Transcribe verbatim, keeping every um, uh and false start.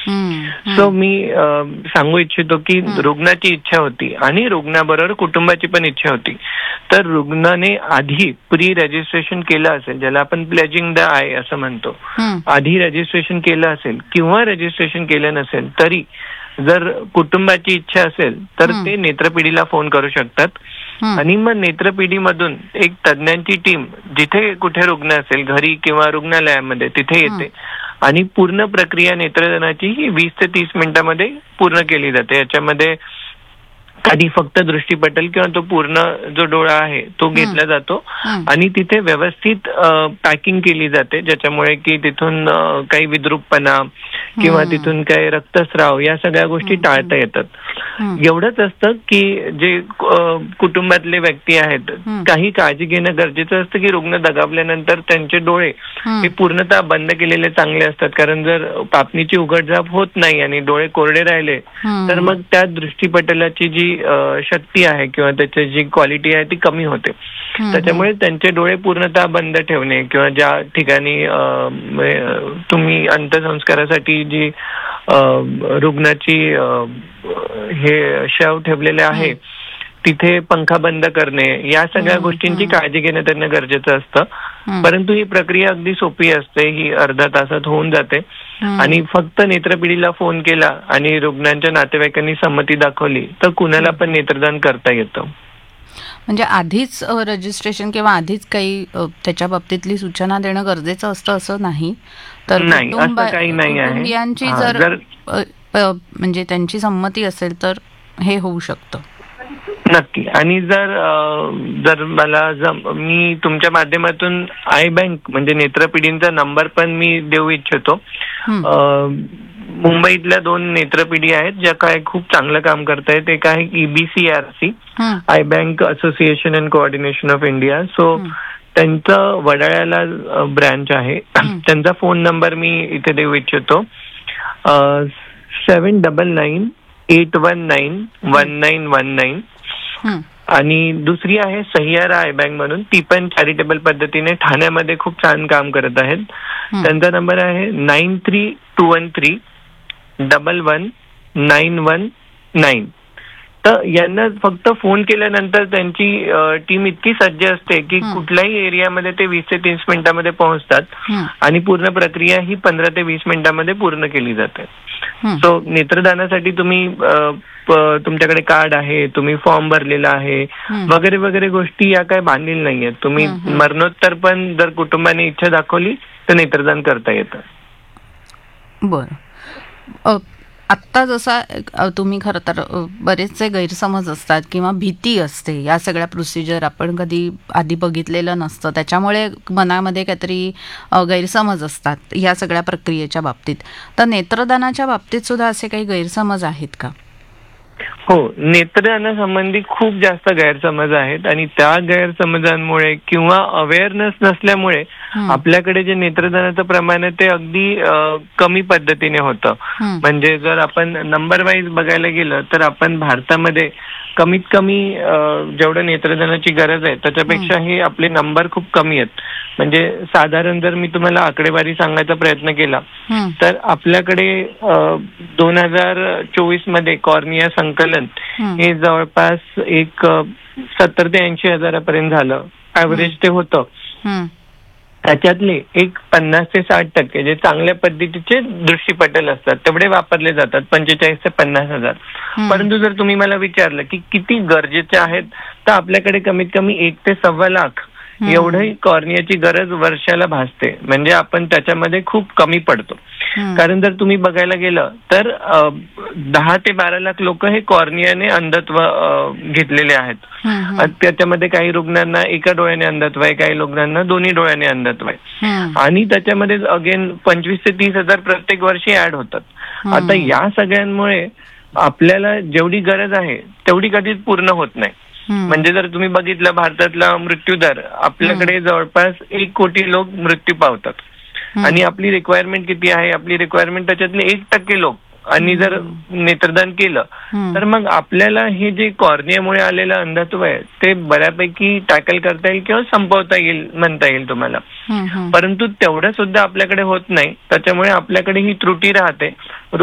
So मी सांगू इच्छितो की रुग्णाची इच्छा होती आणि रुग्णाबरोबर कुटुंबाची पण इच्छा होती. तर रुग्णाने आधी प्री रजिस्ट्रेशन केलं असेल, ज्याला आपण प्लेजिंग द आय असं म्हणतो, आधी रजिस्ट्रेशन केलं असेल किंवा रजिस्ट्रेशन केलं नसेल तरी जर कुटुंबाची इच्छा असेल तर ते नेत्रपिढीला फोन करू शकतात आणि मग नेत्रपिढीमधून एक तज्ञांची टीम जिथे कुठे रुग्ण असेल, घरी किंवा रुग्णालयामध्ये, तिथे येते आणि पूर्ण प्रक्रिया नेत्रदानाची ही वीस ते तीस मिनिटांमध्ये पूर्ण केली जाते. याच्यामध्ये आधी फक्त दृष्टीपटल किंवा तो पूर्ण जो डोळा आहे तो घेतला जातो आणि तिथे व्यवस्थित पॅकिंग केली जाते, ज्याच्यामुळे की तिथून काही विद्रूपपणा किंवा तिथून काही रक्तस्राव या सगळ्या गोष्टी टाळता येतात. एवढंच असतं की जे कुटुंबातले व्यक्ती आहेत काही काळजी घेणं गरजेचं असतं की रुग्ण दगावल्यानंतर त्यांचे डोळे हे पूर्णतः बंद केलेले चांगले असतात, कारण जर पापणीची उघडझाप होत नाही आणि डोळे कोरडे राहिले तर मग त्या दृष्टीपटलाची जी शक्ती आहे किंवा त्याची जी क्वालिटी आहे ती कमी होते. त्याच्यामुळे त्यांचे डोळे पूर्णतः बंद ठेवणे किंवा ज्या ठिकाणी तुम्ही अंत्यसंस्कारासाठी जी रुग्णाची हे शव ठेवलेले आहे तिथे पंखा बंद करणे, या सगळ्या गोष्टींची काळजी घेणं त्यांना गरजेचं असतं. परंतु ही प्रक्रिया अगदी सोपी असते, ही अर्धा तासात होऊन जाते आणि फक्त नेत्रपिढीला फोन केला आणि रुग्णांच्या नातेवाईकांनी संमती दाखवली तर कुणाला पण नेत्रदान करता येतं. म्हणजे आधीच रजिस्ट्रेशन किंवा आधीच काही त्याच्या बाबतीतली सूचना देणं गरजेचं असतं असं नाही. तर नाही, असं काही नाही आहे. कुटुंबियांची जर म्हणजे त्यांची संमती असेल तर हे होऊ शकतं. नक्की. आणि जर जर मला मी तुमच्या माध्यमातून आय बँक म्हणजे नेत्रपिढींचा नंबर पण मी देऊ इच्छितो. मुंबईतल्या दोन नेत्रपिढी आहेत ज्या काय खूप चांगलं काम करतायत. एक आहे ईबीसीआरसी, I bank association and coordination of India. So त्यांचं वडाळ्याला ब्रँच आहे. त्यांचा फोन नंबर मी इथे देऊ इच्छितो, सेवन double nine eight one nine one nine one nine. आणि दुसरी आहे सह्यारा आय बँक म्हणून, ती पण चॅरिटेबल पद्धतीने ठाण्यामध्ये खूप छान काम करत आहेत. त्यांचा नंबर आहे nine three to one three double one nine one nine. तर यांना फक्त फोन केल्यानंतर त्यांची टीम इतकी सज्ज असते की कुठल्याही एरियामध्ये ते वीस ते तीस मिनिटांमध्ये पोहोचतात आणि पूर्ण प्रक्रिया ही पंधरा ते वीस मिनिटांमध्ये पूर्ण केली जाते. सो नेत्रदानासाठी तुम्ही तुमच्याकडे कार्ड आहे, तुम्ही फॉर्म भरलेला आहे वगैरे वगैरे गोष्टी या काय बांधलेल्या नाहीयेत. तुम्ही मरणोत्तर पण जर कुटुंबाने इच्छा दाखवली तर नेत्रदान करता येतं. बरं. आत्ता जसा तुम्ही खरं तर बरेचसे गैरसमज असतात किंवा भीती असते, या सगळ्या प्रोसिजर आपण कधी आधी बघितलेलं नसतं, त्याच्यामुळे मनामध्ये काहीतरी गैरसमज असतात या सगळ्या प्रक्रियेच्या बाबतीत. तर नेत्रदानाच्या बाबतीत सुद्धा असे काही गैरसमज आहेत का? हो, नेत्रदानासंबंधी खूप जास्त गैरसमज आहेत आणि त्या गैरसमजांमुळे किंवा अवेअरनेस नसल्यामुळे आपल्याकडे जे नेत्रदानाचं प्रमाण आहे ते अगदी कमी पद्धतीने होतं. म्हणजे जर आपण नंबर वाईज बघायला गेलं तर आपण भारतामध्ये कमीत कमी जेवढं नेत्रदानाची गरज आहे त्याच्यापेक्षा हे आपले नंबर खूप कमी आहेत. म्हणजे साधारण जर मी तुम्हाला आकडेवारी सांगायचा प्रयत्न केला तर आपल्याकडे दोन हजार चोवीस मध्ये कॉर्निया संकलन हे जवळपास एक सत्तर ते ऐंशी हजारापर्यंत झालं, ऍव्हरेज ते होतं. त्याच्यातले एक पन्नास ते साठ टक्के जे चांगल्या पद्धतीचे दृष्टीपटल असतात तेवढे वापरले जातात, पंचेचाळीस ते पन्नास हजार. परंतु जर तुम्ही मला विचारलं की किती गरजेचे आहेत तर आपल्याकडे कमीत कमी एक ते सव्वा लाख एवढी कॉर्नियाची गरज वर्षाला भासते. म्हणजे आपण त्याच्यामध्ये खूप कमी पडतो. कारण जर तुम्ही बघायला गेलं तर दहा ते बारा लाख लोक हे कॉर्नियाने अंधत्व घेतलेले आहेत. त्याच्यामध्ये काही रुग्णांना एका डोळ्याने अंधत्व आहे, काही रुग्णांना दोन्ही डोळ्याने अंधत्व आहे आणि त्याच्यामध्ये अगेन पंचवीस ते तीस हजार प्रत्येक वर्षी ऍड होतात. आता या सगळ्यांमुळे आपल्याला जेवढी गरज आहे तेवढी कधीच पूर्ण होत नाही. म्हणजे जर तुम्ही बघितलं भारतातला मृत्यूदर, आपल्याकडे जवळपास एक कोटी लोक मृत्यू पावतात आणि आपली रिक्वायरमेंट किती आहे, आपली रिक्वायरमेंट त्याच्यातले एक टक्के लोक आणि जर नेत्रदान केलं तर मग आपल्याला हे जे कॉर्नियामुळे आलेलं अंधत्व आहे ते बऱ्यापैकी टॅकल करता येईल किंवा संपवता येईल म्हणता येईल तुम्हाला. परंतु तेवढं सुद्धा आपल्याकडे होत नाही, त्याच्यामुळे आपल्याकडे ही त्रुटी राहते.